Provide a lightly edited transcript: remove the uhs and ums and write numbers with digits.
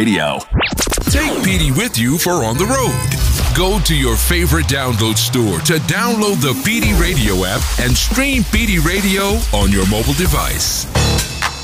Radio. Take PD with you for on the road. Go to your favorite download store to download the PD Radio app and stream PD Radio on your mobile device.